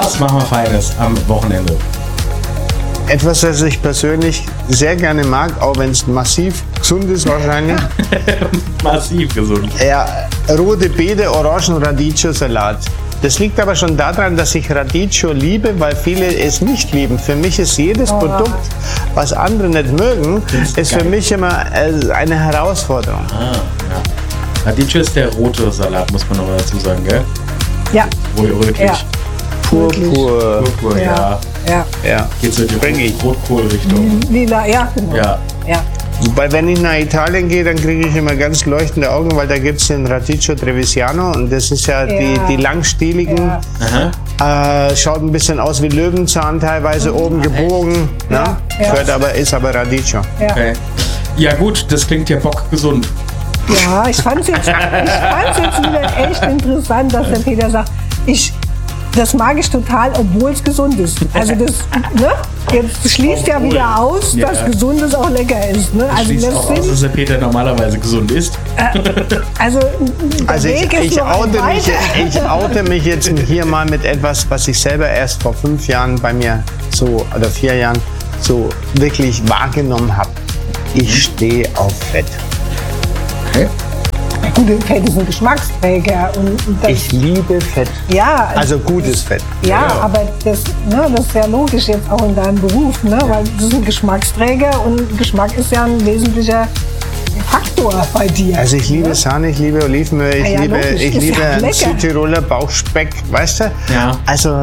Was machen wir Feines am Wochenende? Etwas, das ich persönlich sehr gerne mag, auch wenn es massiv gesund ist wahrscheinlich. Massiv gesund. Ja, rote Beete, Orangen, Radicchio-Salat. Das liegt aber schon daran, dass ich Radicchio liebe, weil viele es nicht lieben. Für mich ist jedes Produkt, was andere nicht mögen, ist für mich immer eine Herausforderung. Ja. Radicchio ist der rote Salat, muss man noch mal dazu sagen, gell? Ja. Rötlich. Ja. Purpur. Ja. Geht so in die Rotkohl-Richtung. Lila, ja, genau. Ja. Weil wenn ich nach Italien gehe, dann kriege ich immer ganz leuchtende Augen, weil da gibt es den Radicchio Trevigiano und das ist ja die langstieligen. Schaut ein bisschen aus wie Löwenzahn, teilweise oben gebogen. Ist aber Radicchio. Ja. Okay. Ja gut, das klingt ja bockgesund. Ja, ich fand's jetzt wieder echt interessant, dass der Peter sagt, das mag ich total, obwohl es gesund ist. Also das, ne? Jetzt schließt ja wieder aus, dass Gesundes auch lecker ist. Ne? Also schließt auch aus, dass der Peter normalerweise gesund ist. Also ich oute mich jetzt hier mal mit etwas, was ich selber erst vor 5 Jahren bei mir oder 4 Jahren so wirklich wahrgenommen habe. Ich stehe auf Fett. Okay. Gut, Fett ist ein Geschmacksträger. Ich liebe Fett. Ja. Also gutes Fett. Ja, aber das ist ja logisch jetzt auch in deinem Beruf, ne? Weil das ist ein Geschmacksträger und Geschmack ist ja ein wesentlicher Faktor bei dir. Also ich liebe Sahne, ich liebe Olivenöl, ich liebe Südtiroler Bauchspeck, weißt du? Ja. Also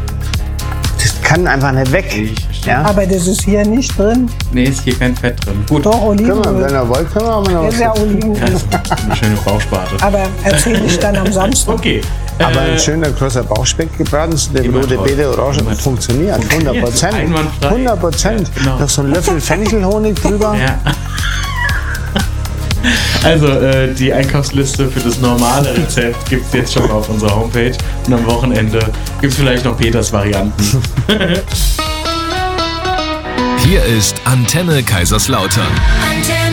das kann einfach nicht weg. Ja? Aber das ist hier nicht drin. Nee, ist hier kein Fett drin. Gut. Doch, Olivenöl. Wenn ihr wollt, können wir aber noch Das ist ja Olivenöl. Ja, das ist eine schöne Bauchsparte. Aber erzähle ich dann am Samstag. Okay. Aber ein schöner großer Bauchspeck gebraten, der rote Beete, Orange, funktioniert. 100%. 100%. Genau. Noch so ein Löffel Fenchelhonig drüber. Ja. Also die Einkaufsliste für das normale Rezept gibt es jetzt schon auf unserer Homepage. Und am Wochenende gibt es vielleicht noch Peters Varianten. Hier ist Antenne Kaiserslautern.